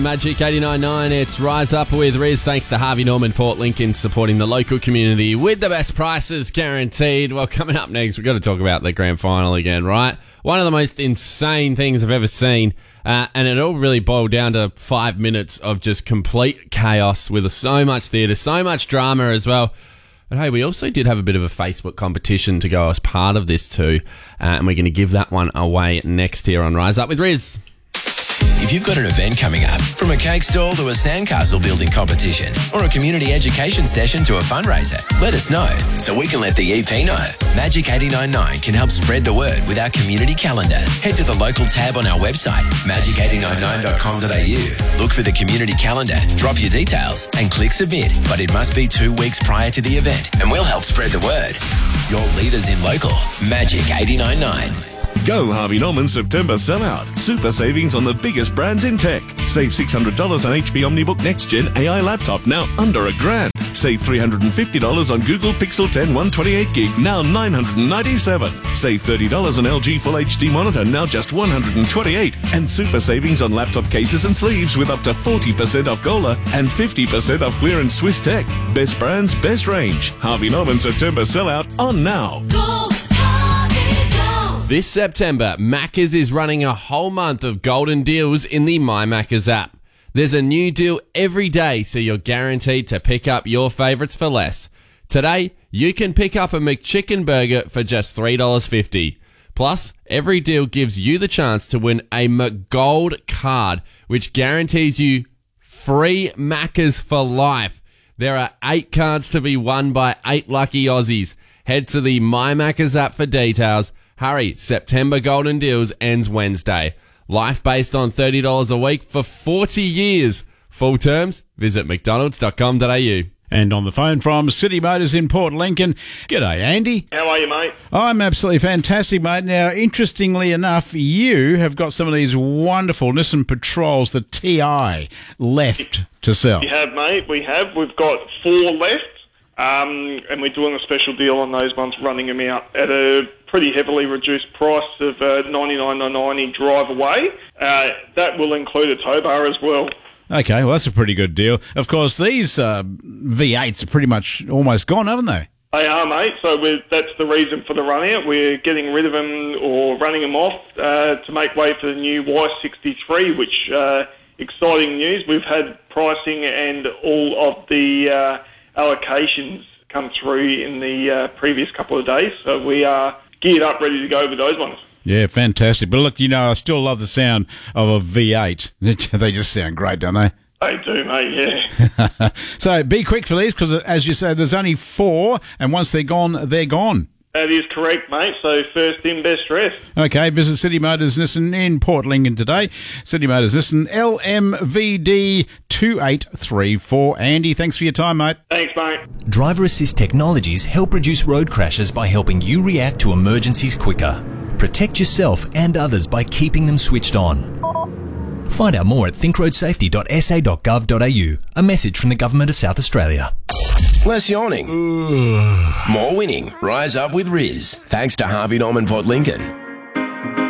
Magic 89.9, it's Rise Up with Riz, thanks to Harvey Norman Port Lincoln supporting the local community with the best prices guaranteed. Well, coming up next, we've got to talk about the grand final again, right? One of the most insane things I've ever seen, and it all really boiled down to 5 minutes of just complete chaos with so much theatre, so much drama as well. But hey, we also did have a bit of a Facebook competition to go as part of this too, and we're going to give that one away next here on Rise Up with Riz. If you've got an event coming up, from a cake stall to a sandcastle building competition or a community education session to a fundraiser, let us know so we can let the EP know. Magic 89.9 can help spread the word with our community calendar. Head to the local tab on our website, magic899.com.au. Look for the community calendar, drop your details and click submit. But it must be 2 weeks prior to the event and we'll help spread the word. Your leaders in local, Magic 89.9. Go Harvey Norman September sellout. Super savings on the biggest brands in tech. Save $600 on HP OmniBook Next Gen AI laptop, now under $1,000. Save $350 on Google Pixel 10 128GB, now $997. Save $30 on LG Full HD monitor, now just $128. And super savings on laptop cases and sleeves with up to 40% off Gola and 50% off clearance Swiss Tech. Best brands, best range. Harvey Norman September sellout on now. This September, Macca's is running a whole month of golden deals in the My Macca's app. There's a new deal every day, so you're guaranteed to pick up your favourites for less. Today, you can pick up a McChicken burger for just $3.50. Plus, every deal gives you the chance to win a McGold card, which guarantees you free Macca's for life. There are 8 cards to be won by 8 lucky Aussies. Head to the My Macca's app for details. Hurry, September Golden Deals ends Wednesday. Life based on $30 a week for 40 years. Full terms, visit mcdonalds.com.au. And on the phone from City Motors in Port Lincoln. G'day, Andy. How are you, mate? I'm absolutely fantastic, mate. Now, interestingly enough, you have got some of these wonderful Nissan Patrols, the TI, left to sell. We have, mate. We have. We've got 4 left. And we're doing a special deal on those ones, running them out at a pretty heavily reduced price of $99.90 drive away. That will include a tow bar as well. Okay, well, that's a pretty good deal. Of course, these V8s are pretty much almost gone, haven't they? They are, mate. So that's the reason for the run out. We're getting rid of them or running them off to make way for the new Y63, which exciting news. We've had pricing and all of the allocations come through in the previous couple of days, so we are geared up, ready to go with those ones. Yeah, fantastic. But look, you know, I still love the sound of a V8. They just sound great, don't they? They do, mate, yeah. So be quick for these, because as you said, there's only 4, and once they're gone, they're gone. That is correct, mate. So first in, best dressed. Okay, visit City Motors Nissan in Port Lincoln today. City Motors Nissan, LMVD 2834. Andy, thanks for your time, mate. Thanks, mate. Driver assist technologies help reduce road crashes by helping you react to emergencies quicker. Protect yourself and others by keeping them switched on. Find out more at thinkroadssafety.sa.gov.au. A message from the Government of South Australia. Less yawning. More winning. Rise up with Riz. Thanks to Harvey Norman Port Lincoln.